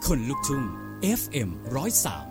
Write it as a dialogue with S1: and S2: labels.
S1: คนลุกทุ่ง FM 103